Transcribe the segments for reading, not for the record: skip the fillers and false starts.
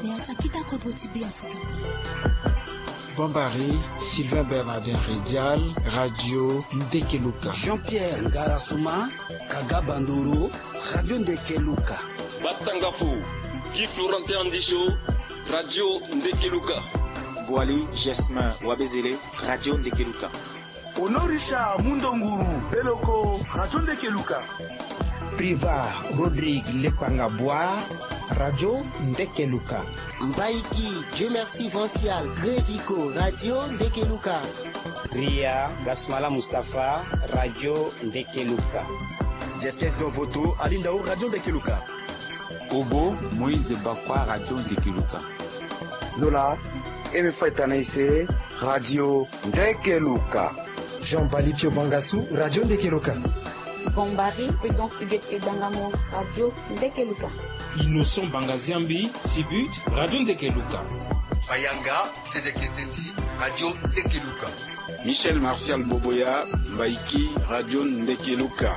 Bombari, Sylvain Bernardin Rédial, Radio Ndekeluka. Jean-Pierre Ngarasuma, Kagabandoro, Radio Ndekeluka. Batangafu, Guy Florentin Andisho, Radio Ndekeluka. Boali, Jasmin Wabezele, Radio Ndekeluka. Honorisha Mundonguru, Beloko, Radio Ndekeluka. Priva Rodrigue Lepangabwa, Radio Ndekeluka. Mbaiki, Dieu merci Vincial, Grévico, Radio Ndekeluka. Ria Gasmala Mustafa, Radio Ndekeluka. Jeskes Govoto, Alindao, Radio Ndekeluka. Obo, Moïse Bakwa, Radio Ndekeluka. Zola, Emefetanaise, Radio Ndekeluka. Jean Palipio Bangassou, Radio Ndekeluka. Bombari, Prudence Huguette Dangamo, Radio Ndekeluka. Innocent Bangaziambi, Sibut, Radio Ndekeluka. Bayanga, Tedeketeti, Radio Ndekeluka. Michel Martial Boboya, Mbaiki, Radio Ndekeluka.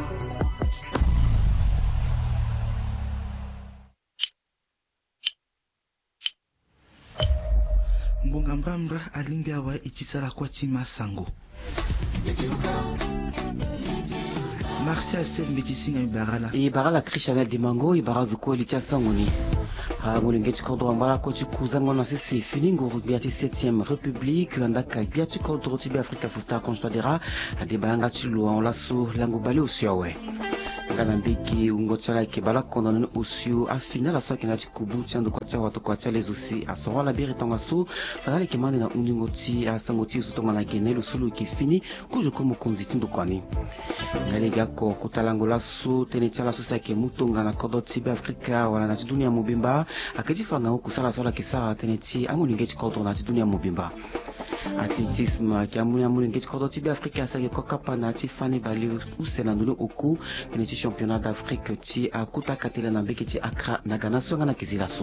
Mbongambamba alimbiawa itisala kwa tima sango. Martial Sel Médicinga Ibarala. Ibarala Christianel Dimango, Ibarazuko Litia Sangoni. Moulinget Cordon Mbala Kotu Kouzango na Sisi, Filingo Biati 7e République, Landaka Biati Cordon Tibi Africa Fusta Constadera, Adebanga Tulu, en lasso, Langobali au Siawe. Ganambiki Ungotsala Kebala Konon Usiu, Afina la Soa Kenati Kubu, Tiando Kwacha Watokwacha les aussi, à Sora la Biri Tongasu, Fadali Kemane na Uningoti, à Sangoti, Sotomana Gene, le Sulu qui finit, Kujo Komo Konzitin de Kwani. Galegako, Kotalangola Su, Tenetiala Susake, Mutunga, na Kodo Tibi Africa, Wala Nati Dunia Mubimba, Akajifanga Kusala Sola Kisara, Teneti, Amuningeti Kodo Nati Dunia Mubimba. Athlétisme, Kiamuya Moulinget Kodo Tibi Africa, Sage Kokapana, Tifani Bali, Usenandulu Oku, Teneti championnat d'Afrique, Ti Akuta Katela Nambeki, Ti Accra, Nagana Swangana Kizilasu.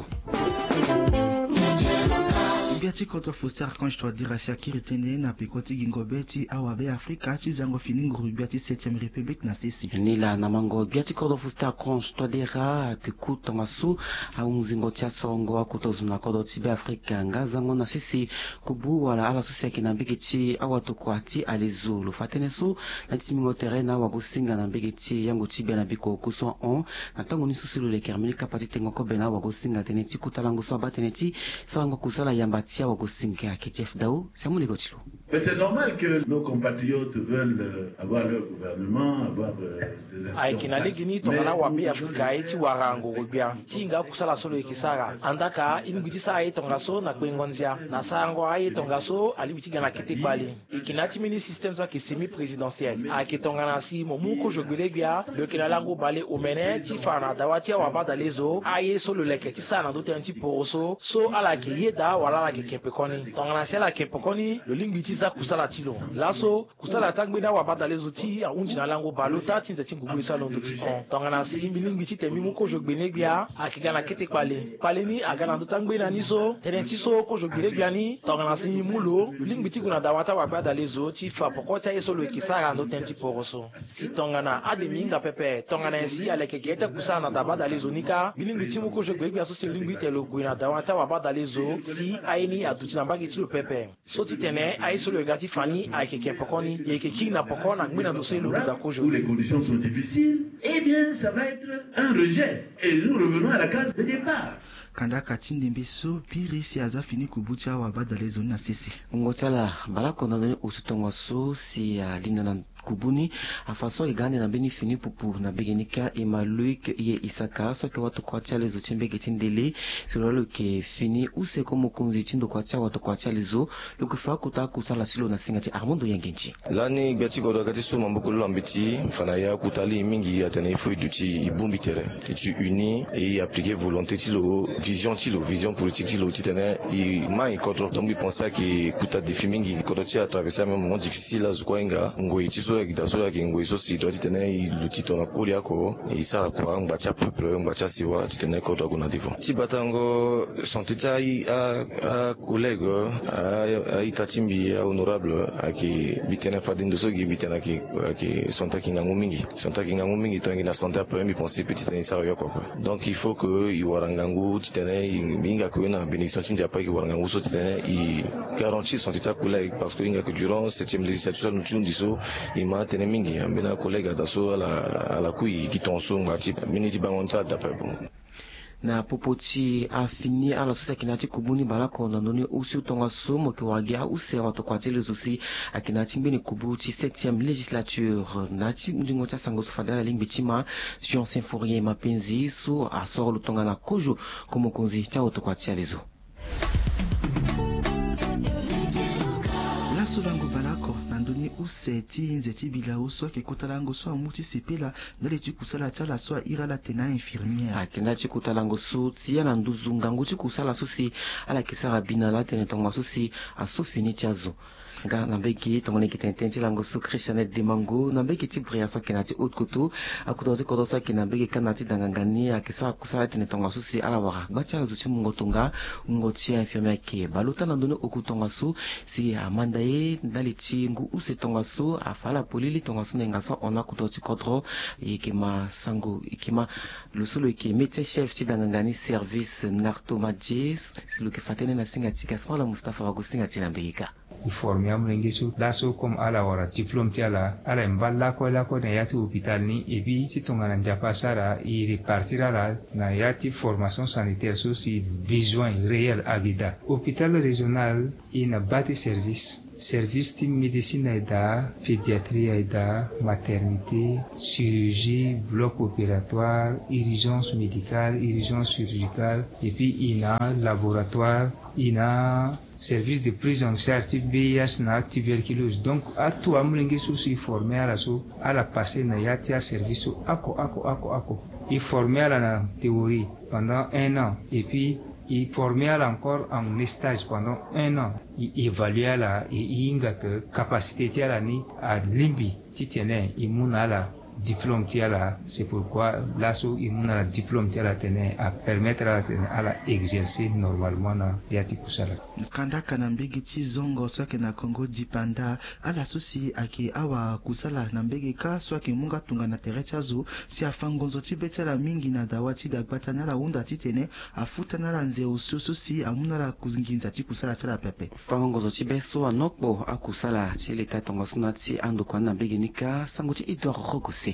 Biati contre Foster quand je dois dire à Siakir Tene na Pekoti Gingobeti Awabe Africa Chizango Finingo Biati 7e République na Sisi Nila Namango Biati contre Foster quand je dois dire à Kuku Tongasu a Unzingo Tia Songo Akutozuna Kodo Tibi Africa Ngazango na Sisi Kubu wala ala Susiaki na Mbeki Awatokwati Alezu Lufatenesu na Timingo Terena Wagosinga na Mbeki Yango Tibi na Biko Kuso on na Tango Nisusilu le Kermini Kapati Tengo Bena Wagosinga Teneti Kutalango Soba Teneti Sango Kusala Yambati. Mais c'est normal que nos compatriotes veulent avoir leur gouvernement, avoir des institutions. Tongana wabi Afrika eti warango rubia. Tinga kusala solo ikisara. Andaka ingbitisa ayi tongaso na kwengonzia. Na sango ayi tongaso alibitiga na kitekbali. Ikinati mini système za kisemi présidentiel. Akitongana si momuko jogulegia le kinalango bale omene tifana dawatia wabada lezo ayi solo leketi sana dote anti poroso so ala kiyeda wala la Kepekoni. Tongana siala Kepekoni, le lingwitiza kusala tilo. Laso, kusala tangbena wabada les outils, a unjina lango balota, tinza tingubu salon de tipon. Tongana si, milingwiti temimuko jogbenebia, a kigana kete kwale. Paleni, a ganando tangbena niso, tenentiso, ko jogbenebia ni, tongana si mulo, le lingwiti kuna dawata wabada les outils, fa pokota yeso lo kisara ando tenti poroso. Si tongana ademinga pepe, tongana si, aleke geta kusala na dabada les onika, milingwiti muko jogbenebia so si lingwiti lo guina dawata wabada les o, si aini a tuti na mbagi tu pepe soti tene ai solo gati fani ai ke pokoni et ke kina pokona ngina dossier le dakojo où les conditions sont difficiles eh bien ça va être un rejet et nous revenons à la case de départ. Kanda Katinde Mbeso Piri si aza fini kubucha wa bada les zones na Sisi Ngotala balako na usutongwaso si linana kubuni afaso igane na beni fini pupu na begenika emaluik ye isaka so ke watu kwacha lezo chembege tindele silolo ke fini use komo kunzi tindo kwacha watu kwacha lezo lukufa kuta kusala silo na singati Armando Yangenchi lani biati godo kati suma mboko lambiti fana ya kutali mingi atene ifo iduti ibumbi tere tu uni et appliquer volonté tilo vision politique tilo titene i mai kodro donc il pensa que kuta défi mingi kodo tia traverser un moment difficile à zukwenga ngoyi tiso so ya kitaso ya kingo so si do titene le tito na kuli yako isara kwa ngbacha peuple ngbacha siwa titene ko to kuna divo tibatango santita a collègue a itatimbi honorable aki bitena fadindo so gi bitena ki santa kingangu mingi to ngina santa peu mi penser petit isara yo quoi. Donc il faut que iwarangangu titene inga ko na bénédiction tinja pa iwarangangu so titene i garantir santita collègue parce que inga que durant 7e législature nous tun diso ima tene mingi ambena collègue daso à la kui kitonso ngati miniti bangonta d'après bon. Na popoti a fini à la source kinati kubuni balako na noni usi utonga somo kiwagia use watu kwa tele zusi akinati mbini kubuti 7e législature nati mjingo cha sango sufadala lingbi chima Jean Saint-Fourier mapenzi su asoro lutonga na kojo kumukunzi cha watu kwa tializo solango balako nandoni useti nzeti bila uswa ke kotalango so amuti sepela ndale tikusala tsala so irala tena infirmière akenda tikutalango so tia na nduzunga nguti kusala sosi ala kisara bina la tena tonga sosi asofini tiazo nga nambeki tongone kitententi lango so Christianet de Mango nambeki ti bria so kenati haute koto akutozi kodosa kinambeki kanati dangangani akisa kusala tena tonga sosi ala wara bacha zuti mungotonga ngoti infirmière ke baluta nandoni okutonga so si amanda ndali chingu use tonga so afala polili tonga so nenga so ona kutoti kodro ikima sango ikima lusulu iki médecin chef ti dangangani service nartomadjes silo ke fatene na singa tika smala Mustafa wagosinga ti nambeka informe amrengi su daso comme ala wara diplôme ti ala mballa ko na yati hôpital ni et puis ti tonga na njapa sara i repartira la na yati formation sanitaire so si besoin réel agida hôpital régional ina bati service ti médecine aida pédiatrie aida maternité chirurgie bloc opératoire urgence médicale urgence chirurgicale et puis ina laboratoire ina service de prise en charge type VIH na tuberculose. Donc à tout amrengi souci formé à la passé na yatia service ako il formé à la théorie pendant 1 an et puis il formé à encore en stage pendant 1 an. Il évalue à la inga que capacité à la ni à limbi titiene imuna la diplôme tiala, c'est pourquoi l'asso imuna la diplôme tiala tene à permettre à la exercer normalement na yati kusala kanda kanambegi ti zongo swake na Congo dipanda ala sosi aki awa kusala na mbege ka swake munga tunga na terecha zo si afangonzo ti betela mingi na dawati dagbata na la unda ti tene afuta na la nze ususu si amuna la kuzinginza ti kusala tala pepe fangonzo ti beso anokbo akusala ti leta tongo suna ti ando kwa na mbege nika sango ti Edouard Rokose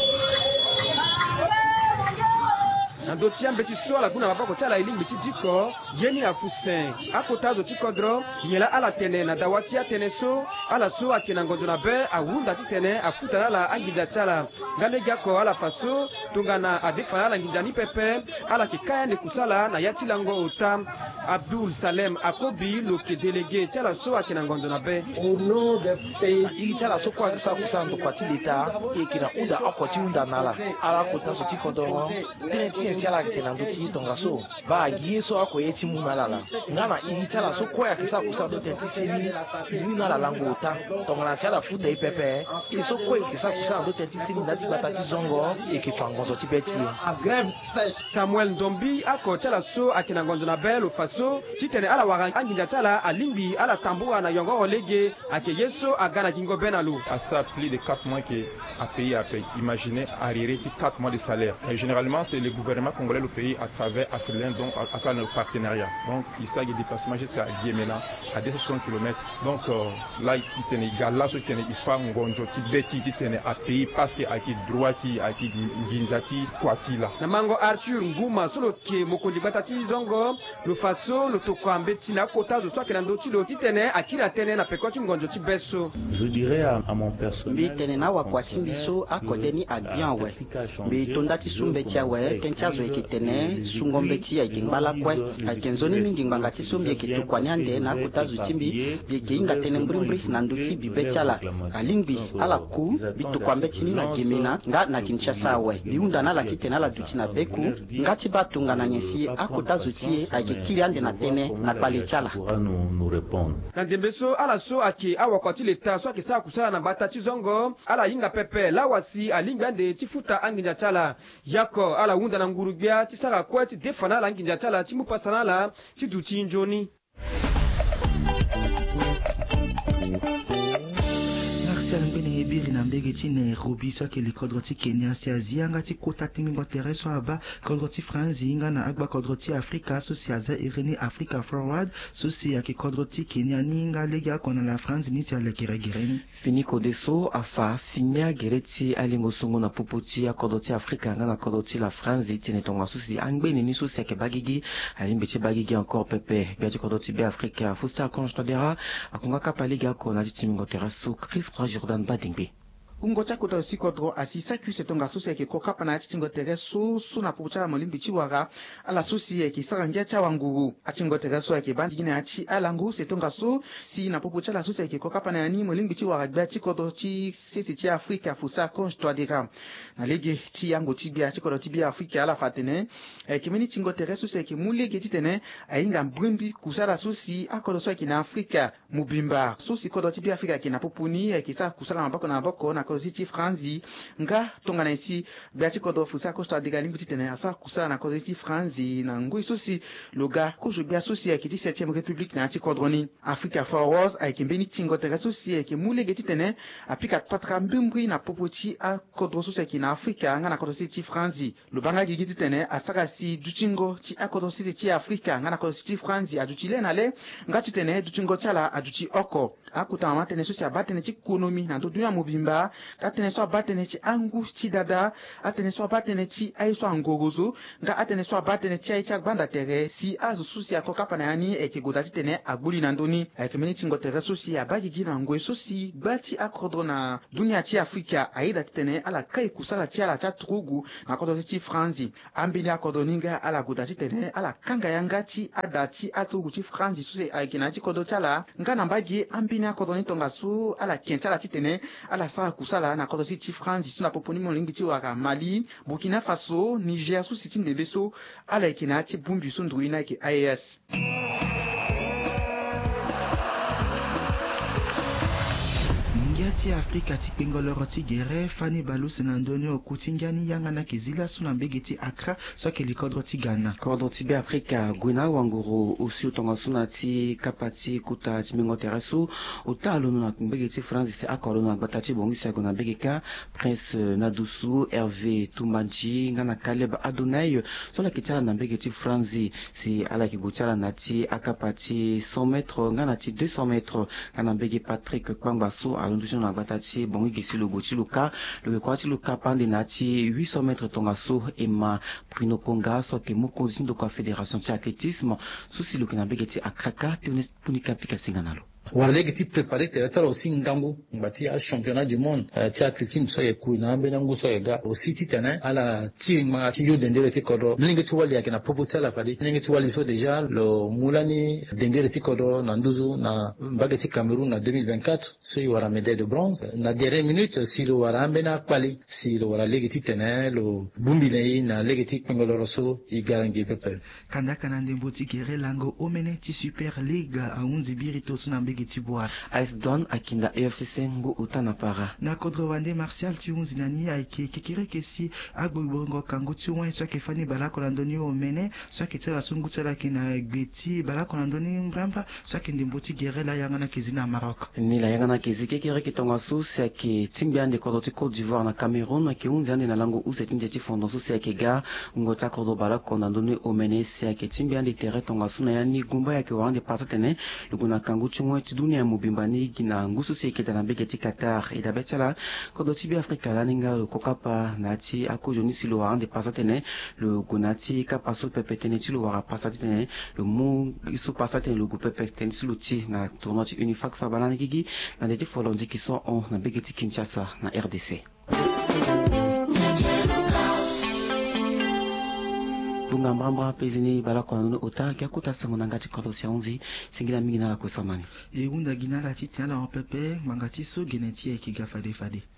Ando tiambe ti sola kuna mapako chala ilingi ti jiko yeni afusen akotazo ti kodro nyela ala tene na dawati atene so ala so akena ngonjo na be awunda ti tene afuta na la angija chala ngane gako ala faso tungana adifana ala nginjani pepe ala kikaya ne kusala na yati lango ota Abdul Salem Akobi loke délégué chala so akena ngonjo na be au nom de pays igi chala so kwa kisa kusando kwa ti leta ekina unda akoti unda nala ala kotazo ti kodro tene ti ala kenando ti tonga so ba yeso ako yeti munalala ngana ihitala so kwa kisa kusando tenti sini ibuna la lango ta tonga la sala futa ipepe iso kwa kisa kusando tenti sini ndati batati zongo ekitwangonzo ti beti grève Samuel Ndombi ako chala so akina ngonzo na belo faso titene ala wara anginja chala alimbi ala tambua na yongo olege ake yeso agana kingo benalu à ça plus de 4 mois que a payé imaginez arriéré 4 mois de salaire et généralement c'est le gouvernement congolais le pays à travers Afrilin donc à ça notre partenariat donc il s'agit de déplacement jusqu'à Guémena à 260 km donc là il tenait gala so tenait il fa ngonjo ti beti ti tenait à pays parce que aki droiti aki nginzati kwati là na mango Arthur Nguma solo ke mokonzi batati zongo le faso le tokwambe tina kota zo swake na ndoti lo ti tenait akira tenait na pekoti ngonjo ti beso je dirais à mon personnel bi tenait na wa kwati biso akodeni agbian we bi tondati sumbe tia we tentia kotazo ekitene sungombeti aikingbala kwe aikenzoni mingi ngbanga tisombi ekitukwane ande na kotazo timbi bikinga tene mbrimbri na nduti bibechala kalingbi ala ku bitukwambetini na gemena nga na Kinshasa we biunda na la titena la duti na beku ngati batunga na nyesi akotazo tie aikikiri ande na tene na palechala na ndembeso ala so aki awa kwa leta so akisa kusala na bata chizongo ala yinga pepe la wasi alinga ande chifuta anginja chala yako ala unda na ngurubia chisaka kwa defana la anginja chala chimupasana la chiduchi njoni. Mbene ebiri na mbege ti Nairobi so ke li kodroti Kenya si Asia nga ti kota tingi ngo tere so aba kodroti France inga na agba kodroti Afrika so si aza irene Africa Forward so si ya ke kodroti Kenya ni inga lega kona la France ni si ala kiragireni finiko deso afa finya gereti alingo songo na popoti ya kodroti Afrika nga na kodroti la France tene tonga so si angbeni ni so si ya ke bagigi alimbeche bagigi encore pepe bia ti kodroti be Afrika fusta konstadera akonga kapaliga kona ti tingi ngo tere so Chris Jordan Badingbe ungocha kota sikodro asisa kwise tonga susi yake kokapa na achingo tereso suna pucha molimbi chiwaga ala susi yake sarangia cha wanguru achingo tereso yake bandi gine achi ala ngu se tonga so si na pucha la susi yake kokapa na yani molimbi chiwaga bia chikodro chi sisi chi Afrika fusa konstwa dira na lege chi yango chibia chikodro chibia Afrika ala fatene kimeni chingo tereso yake mulege titene ainga mbrimbi kusala susi akodo so yake na Afrika mubimba susi kodo chibia Afrika kina popuni yake sa kusala mabako na mabako na koziti Franzi nga tonga na isi biachi kodo fusa kosta diga limbi titene asa kusala na koziti Franzi na ngui sosi loga kojo bia sosi ya kiti 7e République na achi kodroni Africa Forward aikimbeni tingotere sosi ya kimule geti tene apika patra mbimbri na popoti a kodro sosi ya kina Afrika nga na kodositi Franzi lubanga gigiti tene asaka si duchingo ti a kodositi Afrika nga na kodositi Franzi aduchile na le nga titene duchingo chala aduchi oko akuta matene sosi ya batene ti konomi na dunya mobimba atene so batene ti angu ti dada atene so batene ti aiso angorozo nga atene so batene ti aicha gbanda tere si azu susi akokapa na yani ekigoda ti tene agbuli na ndoni ekemeni tingo tere sosi abagigi na ngwe sosi bati akodro na dunia ti Afrika aida ti tene ala kai kusala ti ala cha trugu na kodo ti Franzi ambili akodo ninga ala goda ti tene ala kanga yanga ti ada ti atugu ti Franzi sosi aikina ti kodo chala nga na mbagi ambini akodo ni tonga su ala kentala ti tene ala sa kusala na kodo ti France suna poponi molingi ti waka Mali Burkina Faso Niger su siti ndebeso ala ikina ti bumbi su ndruina ki IAS ti Afrika ti pengoloro ti gere fani balus na ndoni okutingani yanga na kizila suna mbege ti Accra so ke likodro ti Ghana kodro ti be Afrika gwina wanguru usi utonga suna ti kapati kuta ti mingo teresu utalo na mbege ti France ti akolo na gbata ti bongisi na mbege ka Prince Nadusu Hervé Tumbanji ngana Caleb Adonai so la kitala na mbege ti France si ala ki gutala na ti akapati 100 mètres ngana ti 200 mètres ngana mbege Patrick Kwangbaso alondu na batati bongi gisi logo ti luka le kwati luka pande na ti 800 mètres tonga so ema Bruno Konga so ke mokonzi ndo kwa fédération ti athlétisme susi luka na mbege ti Akraka tunika pika singanalo warlege ti préparé tere tala aussi ngangu ngati a championnat du monde ti athlétisme so ye ku na mbena ngu so ye ga aussi ti tene ala ti ma ti yo dendere ti kodro mlinge ti wali yakina popo tala fadi mlinge ti wali so déjà lo mulani dendere ti kodro na nduzu na mbage ti Cameroun na 2024 so yi wara médaille de bronze na dernière minute si lo wara mbena kwali si lo wara lege ti tene lo bumbile na lege ti pengoloro so i garangi pepe kandaka na ndembo ti gere lango omene ti Super League a unzi birito suna mbege AS Douanes akinda EFCC ngo utana para na kodro wande Martial ti unzi nani aike kekire kesi agbongo kango ti wan so ke fani balako na ndoni omene so ke tsala sungu tsala kina gbeti balako na ndoni mbramba so ke ndembo ti gere la yanga na kezi na Maroc ni la yanga na kezi kekire kitonga so se ke timbi ande kodro ti Côte d'Ivoire na Cameroun ke unzi ande na lango uset nje ti fondo so se ke ga ngo ta kodro balako na ndoni omene se ke timbi ande tere tonga so na yani gumba yake wande pasatene luguna kango ti wan ti dunia mubimbani gina ngusu seketa na mbege ti Qatar ida betala kodo ti bi Afrika laninga lo kokapa na ti akojoni si lo ande pasatene lo gonati kapaso pepetene ti lo wara pasatene lo mu isu pasatene lo gu pepetene si lo ti na tournoi ti Unifax balani gigi na de ti folondi qui sont en na mbege ti Kinshasa na RDC na mbamba pezini balakwa no ota kia kuta sango na ngati kodo sionzi singila mingi na la kusamani e unda gina la titi ala pepe mangati so geneti e kiga fade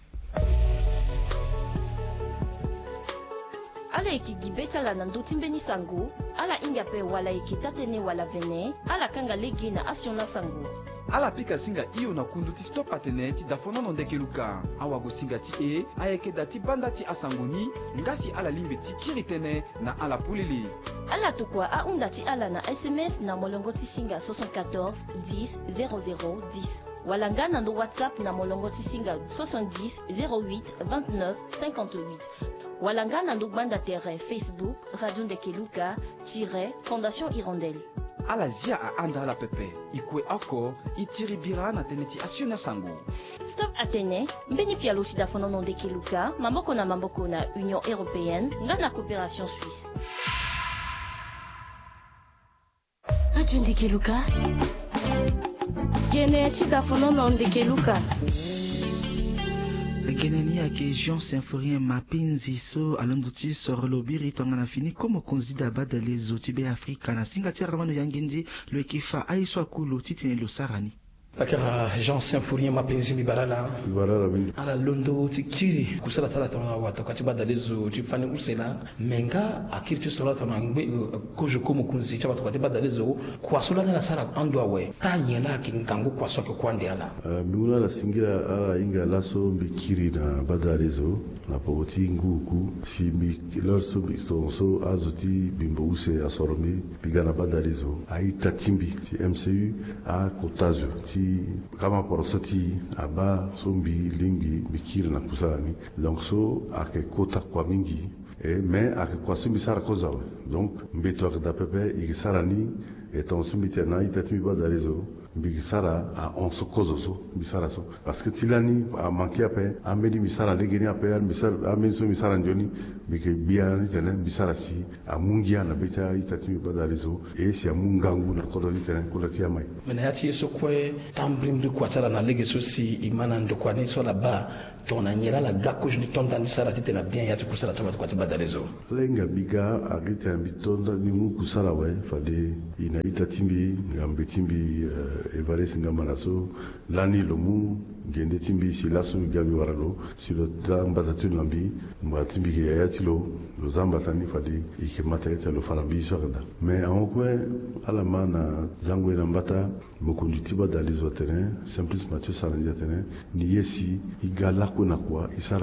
ala ikigibeta la nanduti mbeni sango ala ingape wala ikitatene wala vene ala kanga legi na asiona sango ala pika singa iyo na kunduti stop ateneti dafona no ndekeluka awa gosinga ti e ayeke dati banda ti asangoni ngasi ala limbe ti kiritene na ala pulili ala tukwa a unda ti ala na sms na molongo ti singa 74 10 00 10 wala nga na ndo whatsapp na molongo ti singa 70 08 29 58 wala nga na ndo banda terrain Facebook Radio Ndekeluka Fondation Hirondelle. Ala zia a anda ala pepe ikwe ako itiribira na teneti asiona sango. Stop Atene mbeni pia loti da Fondation Ndekeluka mamboko na Union Européenne nga na coopération suisse. Radio Ndekeluka geneti da Fondation Ndekeluka. Geneni yake Jean Symphorien mapenzi so alonduti soro lobiri tongana fini komo konzida badalezo tibe Afrika na singati ramano yangendi lo ekifa aiswa kulu titine lo sarani Bakara Jean Symphorien mapenzi mibarala ala londo tikiri kusala tala tona watu katiba dalezo tifani usela menga akiri sola tona ngbe kojo komo kunzi cha watu katiba dalezo kwa sola na sara andwa we tanyela kingangu kwa soke kwa ndiala minguna la singira ala inga laso mbikiri na badalezo na pogoti nguku si mi lorso so azuti bimbo use asormi bigana badalezo aita timbi ti MCU a kotazo ti kama porosoti aba sombi limbi bikiri na kusani donc so ake kota kwa mingi mais ake kwa sombi sara koza donc mbeto akda pepe ikisarani eton sombi tena itatimi badalezo Bigisara a onso kozoso bisara so parce que tilani a manqué après amedi misara legeni après misara amedi so misara njoni bike biani tene bisara si a mungia na beta itatimi badalizo e si a mungangu na kodoli tene kolati amai mena yati yeso kwe tambrim du kwatala na lege so si imana ndokwani so la ba tona nyela la gako jni tonda ni sara titena bien yati kusala tama kwati badalizo lenga biga agita bitonda ni mu kusala we fade ina itatimi ngambetimbi Evariste Ngamanaso lani lomu gende timbi si laso gabi waralo si lo tambatatu lambi mbatimbi ke yatilo lo zambatani fadi ikemata yata lo farambi sorda mais en quoi ala mana zangwe nambata mokonduti badalizo terrain simplice Mathieu Sarandia terrain ni yesi igala kuna kwa isara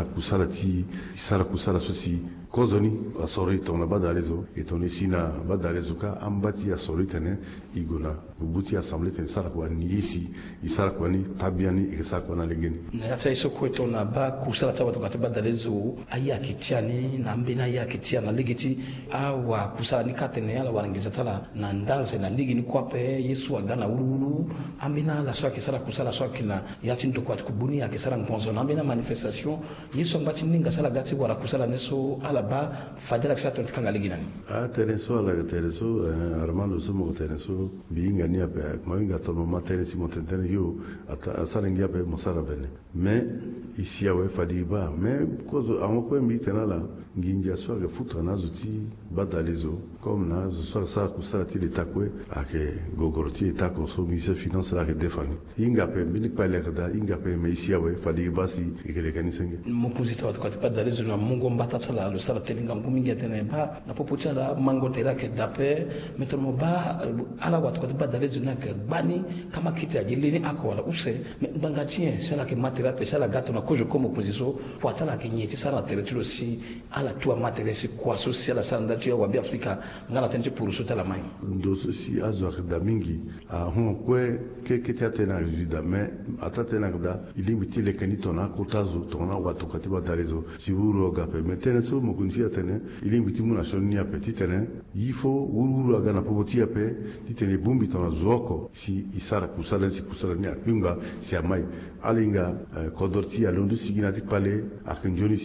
kusala sosi kozoni asori tona badalezo etoni sina badalezo ka ambati asori tene igona bubuti assemblée tene sara kwa niyisi isara kwa ni tabiani ikisara kwa na legeni na yata iso kweto na ba kusala tawa tokati badalezo aya kitiani na mbena ya kitiana legeti awa kusala ni katene ala warangiza tala na ndanze na ligi ni kwape Yesu agana ulu ambena la soa kisara kusala soa kina yati ndo kwa kubuni ya kisara ngonzo na ambena manifestation Yesu mbati ninga sala gati wara kusala neso ala ba fadela kisato tikanga ligi nani tereso ala tereso Armando somo tereso biinga ni ape mawinga tono materesi montentene yo asara ngia pe mosara bene mais ici awe fadiba mais kozo amoko mbi tenala nginja so ke futra na zuti badalezo comme na so sara kusala ti letakwe ake gogoroti etako so mise finance la ke defani inga pe mbini pale kada inga pe mais ici awe fadiba si ikele kanisenge mukuzita watu kwa badalezo na mungu mbata la lo sala telinga ngumingi tene ba na popocha la mango tera ke dape metomo ba ala watu kwa badalezo na ke bani kama kiti ajilini ako wala use mbangachie sala ke matera pe sala gato na kojo komo kuziso kwa tala ke nyeti sala teretulo si ala tua materesi kwa social sala ndati wa bi Afrika ngala tenje puruso tala mai ndo si azo da mingi a hon kwe ke tena juda mais atate na da ilimiti le kanitona kotazo tona watu katiba dalezo si wuro ga permettere so mo kunjia tene ilimiti muna shoni apeti tene yifo wuro ga na poboti ape titene bumbi tona zoko si isara kusala ni apinga si amai alinga kodorti alondo sigina ti pale akinjoni si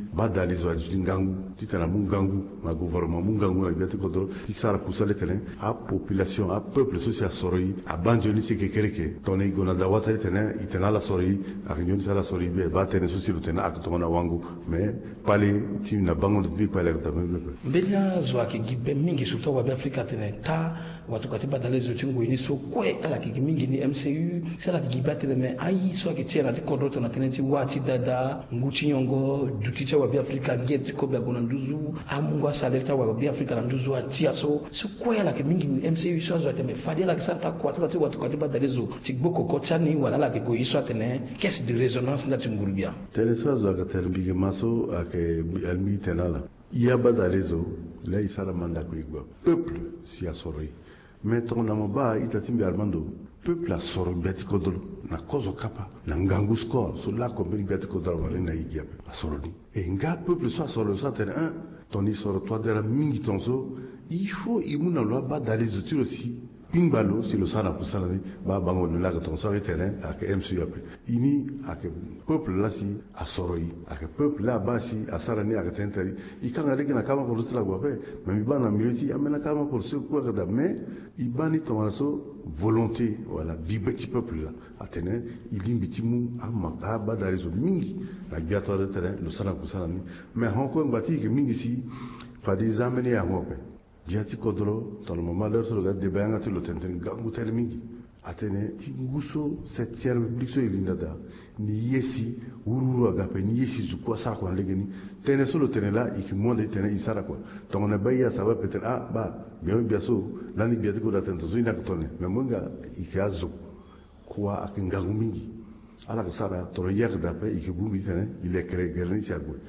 badalizo ajudi ngangu titana mungangu na gouvernement mungangu na biati kodro tisara kusale tene a population a peuple social soroi a banjoni se kekereke tone gona da watari tene itena la soroi a nyoni sala soroi be ba tene social tene ak tona wangu mais pale ti na bango de bi pale ta mbenya zo akigibe mingi surtout wa Afrika tene ta watu katiba dalizo chingo ini so kwe ala kimingi ni MCU sala kigibe tene me ai so akitia na kodro tona tene ti wati dada nguchi nyongo duticha wa Afrika ngeti ko be gona nduzu amungwa saleta wa Afrika na nduzu atia so kwe ala kimingi MCU so zo teme fadi ala kisanta kwa tata watu katiba dalizo chigboko kochani wala la ko iso tene caisse de résonance na tungurubia tele so zo akatermbige maso ake almi tenala iya badalezo la isara manda ko igba peuple si asori meton na mba itatimbi armando peuple asoro beti kodolo na kozo kapa na ngangu score so la ko beti kodolo wala na igia asoro ni e nga peuple so asoro so tene un toni soro toi dera mingi tonzo il faut imuna lo badalezo tu aussi Pingbalo, si le sana kusana ba bango de la ton so terrain ak MCU après ini ak peuple là si asoroi ak peuple là ba si asarani ak tentari ikanga leki na kama pour la guape mais bana militi amena kama pour ce quoi da mais ibani tomaso volonté voilà bibeti peuple là atene ilimbitimu amma ba da rezo mingi na biato de terrain le sana kusana mais honko ngati ke mingi si fadi zameni ya ngope Diati kodro dans le moment de le gars de bayanga tu le tenten gangu termingi atene ti nguso septième république so ilindada ni yesi ururu agape ni yesi zukwa sara kwa legeni tene so le tene là ikimonde tene isara kwa donc on a baya ça va peut-être ba bien so lani biati ko datento zo ina kotone mais monga ikazo kwa akingangu mingi ala ka sara to yer dape ikibumi tene il est créé gelni chagwe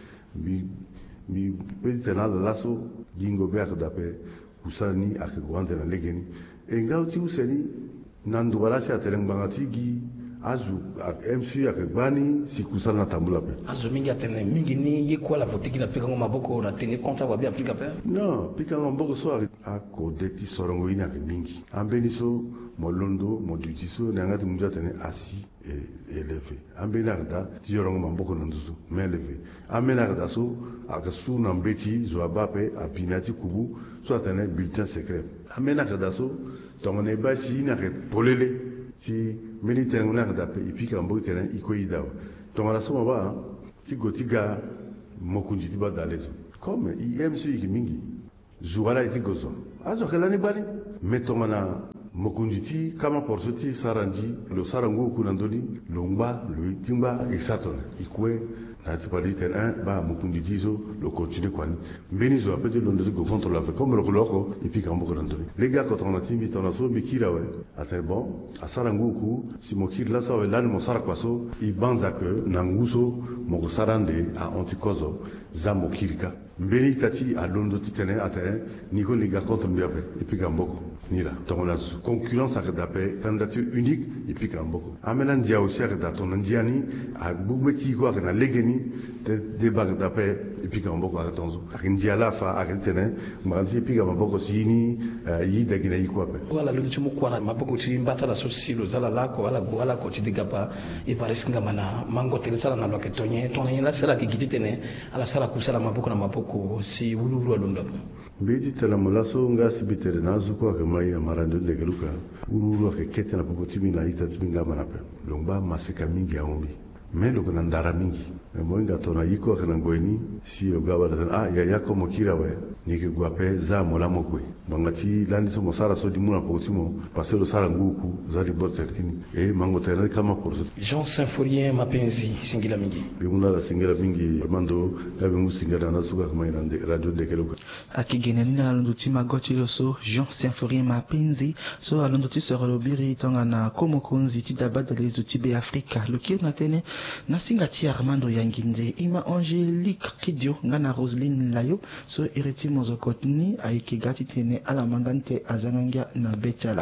mi petit na laso gingo ber dape kusani akigwande na legeni engauti useni nandu warasi atereng bangati gi azu ak MC akibani sikusana tambula pe azu mingi atene mingi ni yekwa la votiki na pika ngoma boko na tenir compte wa bien Afrika pe non pika ngoma boko so ako deti sorongo ina ke mingi ambeni so molondo modutiso nangati munja tene asi élevé ambeni akda ti yorongo mamboko na nduzu mais élevé amena akda so akasu na mbeti zo abape abinati kubu so atene bulletin secret amena akda so tongone basi na ke polele si militaire ngona akda pe ipika mbo tene ikoida tongala so ba ti gotiga mokunji ti ba dalezo comme IMC mingi zuwala iti gozo azo kelani bali metongana mokunjiti kama porsoti saranji lo sarango kunandoni longba lo timba exatone ikwe na tipadi terrain ba mokunjiti zo lo continue kwani mbeni zo apete lo ndezi go contre la comme le loko ipi kambo kunandoni les gars quand on a timbi tona so mikira we ate bon asarango ku si mokir la so lan mo sara kwaso i banza que nanguso mo sarande a antikozo za mokirika mbeni tati a londo titene atene niko les gars contre mbiape ipi kamboko nira donc la concurrence avec d'appel candidature unique et puis kamboko amena ndia aussi avec daton ndiani a bugmeti ko avec na legeni débat d'appel et puis kamboko avec tonzo avec ndia la fa avec tene mbanzi puis kamboko sini yi dagina yi ko ape wala lo ndicho mukwana maboko ti mbata la sosilo zala lako wala ko ti digapa e parisinga mana mango telesala na loke tonye la sala ki gititene ala sala kusala maboko na maboko si wuluru alunda mbiti tala molaso ngasi bitere nazo kwa kama ya marando ndegeluka ururu akekete na popotimi na itatimi ngama nape longba masika mingi ya ombi melo kuna ndara mingi mwenga tona yiko kana ngoeni si logaba da ya yako mokira we nike gwape za molamo kwe bangati landi so mosara so dimuna popotimo paselo sara nguku za di bot certini mango tena kama porso Jean Symphorien mapenzi singila mingi bimuna la singila mingi mando gabe musingala na suka kama ina radio ndegeluka akigenelina alonduti magoti loso Jean Symphorien mapenzi so alonduti sera lobiri tonga na komokonzi tidabada les outils be Afrika lokir na tene na singati Armando Yanginze ima Angélique Kidio ngana Roseline Layo so ireti mozokotni aikigati tene ala mangante azangangia na betala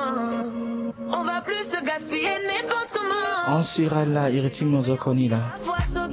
on va plus se gaspiller n'importe comment on sera là ireti mozokoni là